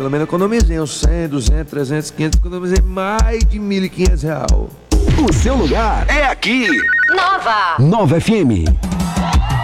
pelo menos economizei uns 100, 200, 300, 500, economizei mais de R$ 1.500. O seu lugar é aqui. Nova. Nova FM.